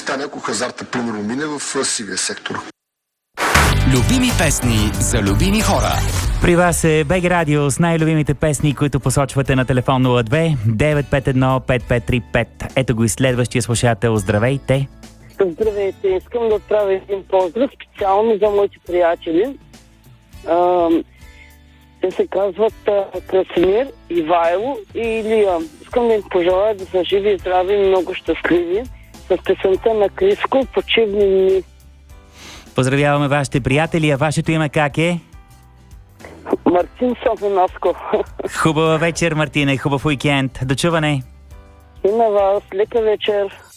стане, ако хазарта примерно мине в сивия сектор. Любими песни за любими хора. При вас е БГ Радио с най-любимите песни, които посочвате на телефон 02 951 5535. Ето го и следващия слушател. Здравейте! Здравейте! Искам да отправя един поздрав специално за моите приятели. Те се казват Красимир, Ивайло и Илия. Искам да им пожелая да са живи и здрави и много щастливи с песента на Криско "Почивни дни". Поздравяваме вашите приятели, а вашето име как е? Мартин Софинаско. Хубава вечер, Мартине, хубав уикенд. До чуване! И на вас, лека вечер!